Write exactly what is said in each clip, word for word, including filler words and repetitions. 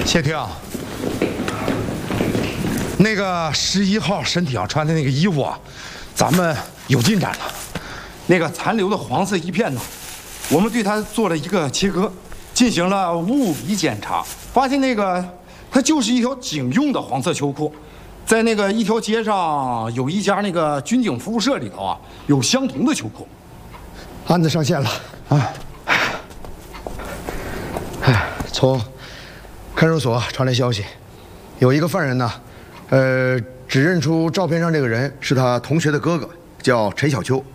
谢霆，那个十一号身体上穿的那个衣服啊，咱们有进展了。那个残留的黄色一片呢，我们对它做了一个切割，进行了物理检查，发现那个它就是一条警用的黄色秋裤，在那个一条街上有一家那个军警服务社里头啊，有相同的秋裤。 案子上线了啊！哎，从看守所传来消息，有一个犯人呢，呃，指认出照片上这个人是他同学的哥哥，叫陈小秋。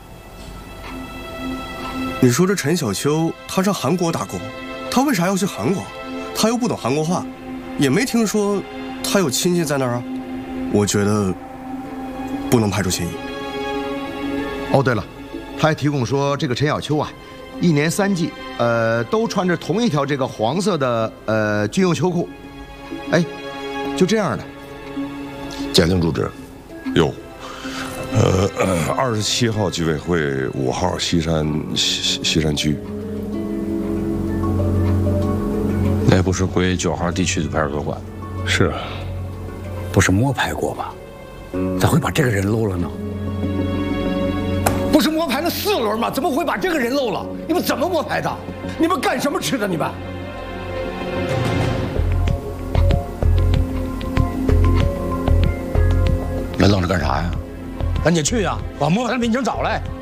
你说这陈小秋他上韩国打工，他为啥要去韩国？他又不懂韩国话，也没听说他有亲戚在那儿啊。我觉得不能排除嫌疑。 哦，对了，他还提供说这个陈小秋啊，一年三季，呃，都穿着同一条这个黄色的呃军用秋裤。哎，就这样的。 鉴定住址有。呃，二十七号居委会五号西山西西山区， 那不是归九号地区的派出所管？ 是，不是摸排过吧？咋会把这个人漏了呢？不是摸排了四轮吗？怎么会把这个人漏了？你们怎么摸排的？你们干什么吃的？你们？ 你愣着干啥呀？赶紧去呀，把摸排的民警找来。